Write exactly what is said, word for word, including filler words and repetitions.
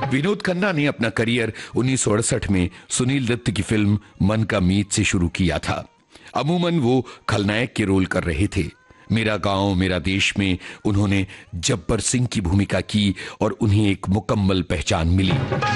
विनोद खन्ना ने अपना करियर उन्नीस सौ अड़सठ में सुनील दत्त की फिल्म मन का मीत से शुरू किया था। अमूमन वो खलनायक के रोल कर रहे थे। मेरा गांव मेरा देश में उन्होंने जब्बर सिंह की भूमिका की और उन्हें एक मुकम्मल पहचान मिली।